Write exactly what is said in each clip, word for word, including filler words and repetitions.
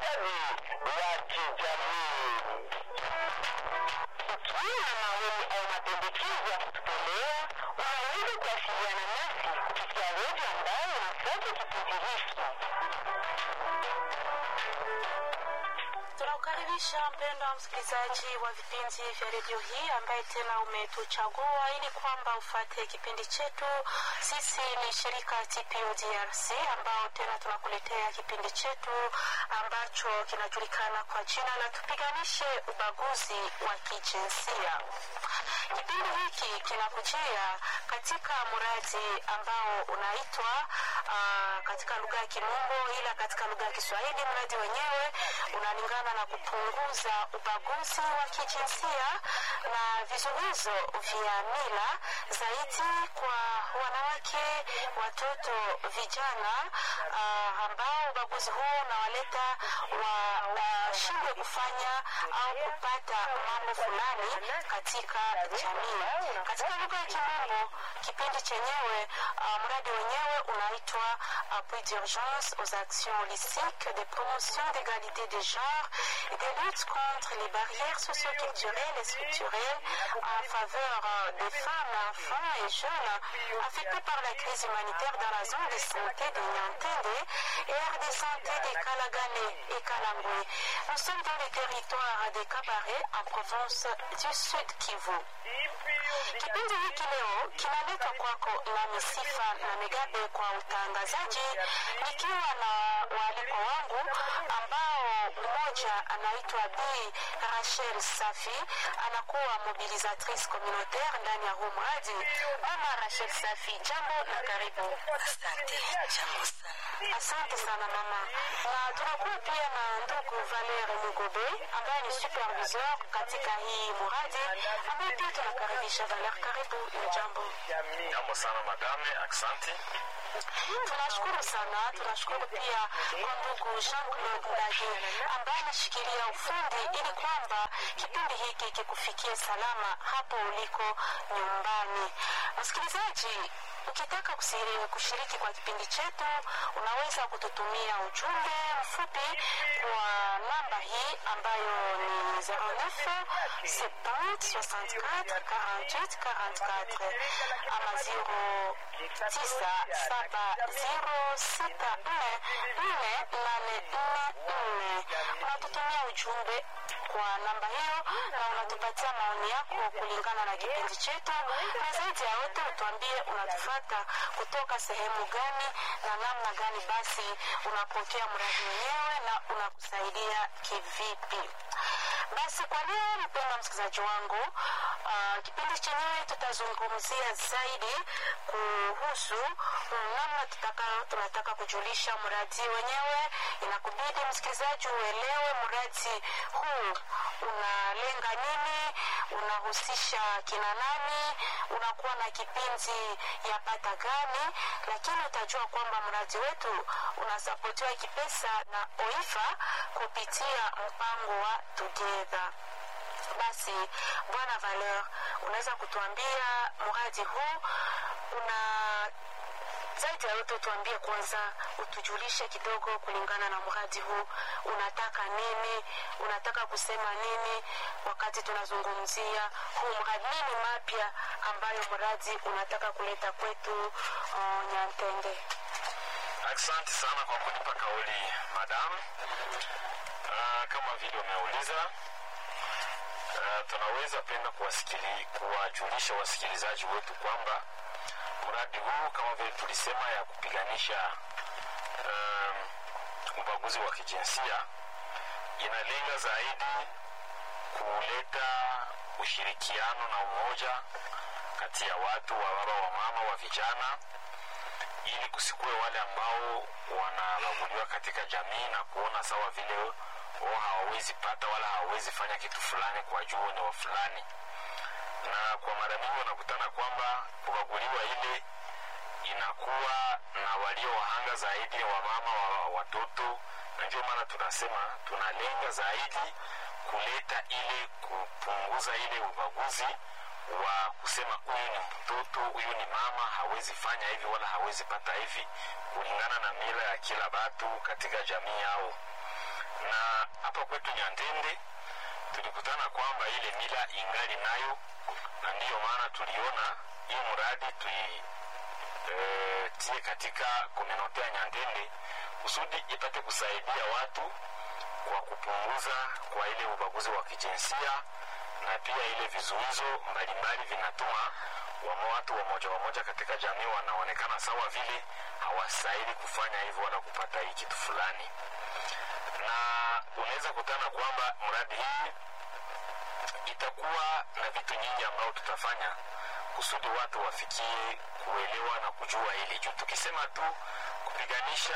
ustawi wa kijamii. Ukiwa na maoni au mapendekezo ya kututolea, unaweza kuwasiliana nasi kupitia redio ambayo unafuata kipindi hiki. Tunakukaribisha mpendwa msikilizaji wa vipindi vya redio hii ambaye tena umetuchagua ili kwamba ufate kipindi chetu. Sisi ni shirika T P O D R C ambao tena tunakuletea kipindi chetu ambacho kinajulikana kwa jina la tupiganishe ubaguzi wa kijinsia. Kipindi hiki kinakujia katika mradi ambao unaitwa uh, katika lugha ya Kimombo, ila katika lugha ya Kiswahili mradi wenyewe unalingana na kupunguza ubaguzi wa kijinsia na vizuizo vya mila zaidi kwa wanawake, watoto, vijana uh, ambao ubaguzi huo unawaleta washindwe wa kufanya au kupata mambo fulani katika jamii. Katika lugha ya Kimombo kipindi chenyewe uh, mradi wenyewe unaitwa appui d'urgence aux actions holistiques de promotion d'égalité des genres et de lutte contre les barrières socio-culturelles et structurelles en faveur euh, des femmes, enfants et jeunes affectés par la crise humanitaire dans la zone de santé de Nyantende et aire de santé de Kalagane et Kalangwe. Nous sommes dans le territoire de Kabare en province du Sud Kivu. Kipindi hiki leo kinaletwa kwako na Misifa na Megabe kwa utangazaji, nikiwa na waalikwa wangu ambao mmoja anaitwa Bi Rachel Safi, anakuwa mobilisatrice communautaire ndani ya huu mradi. Mama Rachel Safi, jambo na karibu. Asante, jambo sana. Asante sana mama. Na tunakuwa pia na ndugu Valere Mugobe ambaye ni superviseur katika hii mradi, ambaye pia tunakaribisha. Valere, karibu na jambo. Jambo sana madame, asante. Tunashukuru sana. Tunashukuru pia kwa ndugu Jean-Claude Ndage ambaye anashikilia ufundi ili kwamba kipindi hiki kikufikie salama hapo uliko nyumbani. Msikilizaji, ukitaka kushiriki kwa kipindi chetu unaweza kututumia ujumbe mfupi kwa namba hii ambayo ni zero neuf septante soixante-quatre quarante-huit quarante-quatre ama zero tisa saba zero sita nne nne nane nne. Unatutumia ujumbe kwa namba hiyo na unatupatia maoni yako kulingana na kipindi chetu, na zaidi ya yote utuambie unatufuata kutoka sehemu gani na namna gani basi unapokea mradi wenyewe na unakusaidia kivipi. Basi kwa leo mpendwa msikilizaji wangu, uh, kipindi chenyewe tutazungumzia zaidi kuhusu namna tutaka tunataka kujulisha mradi wenyewe. Inakubidi msikilizaji uelewe mradi huu unalenga nini, unahusisha kina nani, unakuwa na kipindi ya pata gani, lakini utajua kwamba mradi wetu unasapotiwa kipesa na O I F A kupitia mpango wa Together. Basi bwana Valeur, unaweza kutuambia mradi huu una zaidi ya yote, tuambie kwanza, utujulishe kidogo kulingana na mradi huu unataka nini, unataka kusema nini wakati tunazungumzia huu mradi, nini mapya ambayo mradi unataka kuleta kwetu uh, Nyantende. Asante sana kwa kunipa kauli madam. Uh, kama vile umeuliza, uh, tunaweza penda kuwasikili kuwajulisha wasikilizaji wetu kwamba mradi huu kama vile tulisema ya kupiganisha um, ubaguzi wa kijinsia inalenga zaidi kuleta ushirikiano na umoja kati ya watu wa baba, wa mama, wa vijana, ili kusikue wale ambao wanabaguliwa katika jamii na kuona sawa vile wao hawawezi pata wala hawawezi fanya kitu fulani kwa juu ni wa fulani. Na kwa mara mingi wanakutana kwamba kubaguliwa ile inakuwa na walio wahanga zaidi wa mama, wa watoto, na ndio maana tunasema tunalenga zaidi kuleta ile kupunguza ile ubaguzi wa kusema huyu ni mtoto, huyu ni mama, hawezi fanya hivi wala hawezi pata hivi kulingana na mila ya kila batu katika jamii yao. Na na hapa kwetu Nyandende tulikutana kwamba ile mila ingali nayo, na ndiyo maana tuliona hii mradi tui e, tie katika komunote ya Nyandende kusudi ipate kusaidia watu kwa kupunguza kwa ile ubaguzi wa kijinsia, na pia ile vizuizo mbalimbali vinatuma wa watu wa moja wa moja katika jamii wanaonekana sawa vile hawastahili kufanya hivyo wala kupata hii kitu fulani. Na unaweza kutana kwamba mradi hii itakuwa na vitu nyingi ambao tutafanya kusudi watu wafikie kuelewa na kujua hili. Juu tukisema tu kupiganisha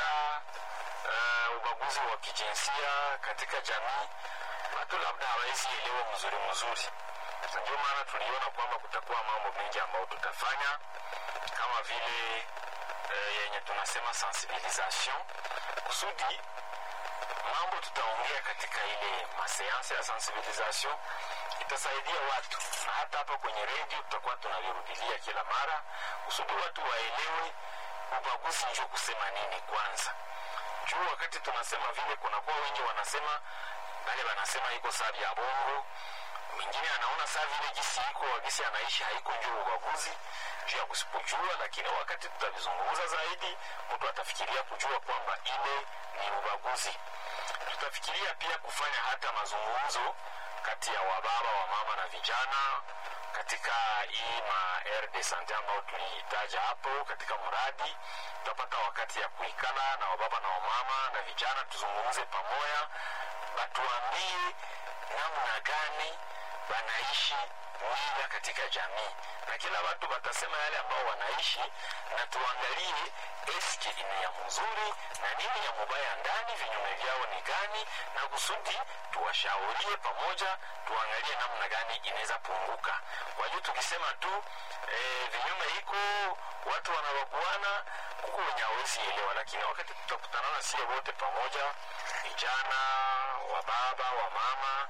uh, ubaguzi wa kijinsia katika jamii, watu labda hawezi elewa mzuri mzuri. Ndio maana tuliona kwamba kutakuwa mambo mengi ambayo tutafanya, kama vile uh, yenye tunasema sensibilisation, kusudi mambo tutaongea katika ile maseansi ya sensibilisation itasaidia watu, na hata hapa kwenye radio tutakuwa tunavirudilia kila mara kusudi watu waelewe ubaguzi ndio kusema nini kwanza. Juu wakati tunasema vile kuna kwa wengi wanasema bale wanasema iko sabi ya bongo, mwingine anaona sabi vile jinsi iko gisi anaishi haiko ndio ubaguzi juu ya kusipojua, lakini wakati tutavizungumza zaidi mtu atafikiria kujua kwamba ile ni ubaguzi. Tutafikiria pia kufanya hata mazungumzo kati ya wababa wa mama na vijana katika hii ma R D sante ambao tulitaja hapo katika mradi. Tutapata wakati ya kuikala na wababa na wamama na vijana tuzungumze pamoja, batuambie namna gani wanaishi mila katika jamii, na kila watu watasema yale ambao wanaishi, na tuangalie eski ine ya mzuri na nini ya mubaya ndani, vinyume vyao ni gani, na kusudi tuwashaurie pamoja, tuangalie namna gani inaweza punguka. Kwa hiyo tukisema tu e, vinyume iko watu wanawabuana kuko wenye hawezi elewa, lakini wakati tutakutana na sisi wote pamoja, vijana, wababa, wamama